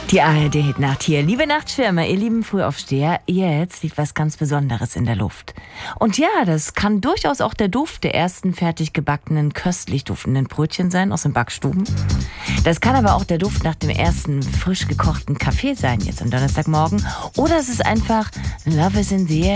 Die ARD-Hitnacht hier. Liebe Nachtschwärmer, ihr lieben Frühaufsteher, jetzt liegt was ganz Besonderes in der Luft. Und ja, das kann durchaus auch der Duft der ersten fertig gebackenen, köstlich duftenden Brötchen sein aus den Backstuben. Das kann aber auch der Duft nach dem ersten frisch gekochten Kaffee sein, jetzt am Donnerstagmorgen. Oder es ist einfach Love is in the air.